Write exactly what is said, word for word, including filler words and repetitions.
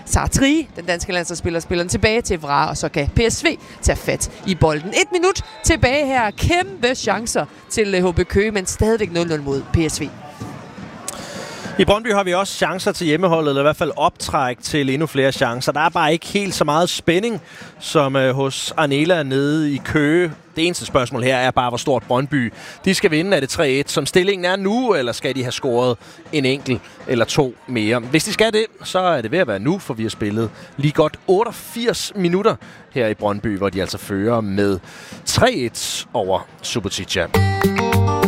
Sartri, den danske landsholdsspiller, spiller den tilbage til Evra, og så kan P S V tage fat i bolden. Et minut tilbage her. Kæmpe chancer til H B Køge, men stadigvæk nul nul mod P S V. I Brøndby har vi også chancer til hjemmeholdet, eller i hvert fald optræk til endnu flere chancer. Der er bare ikke helt så meget spænding som øh, hos Arnela nede i Køge. Det eneste spørgsmål her er bare, hvor stort Brøndby de skal vinde. Er det tre et, som stillingen er nu, eller skal de have scoret en enkelt eller to mere? Hvis de skal det, så er det ved at være nu, for vi har spillet lige godt otteogfirs minutter her i Brøndby, hvor de altså fører med tre et over Subotica.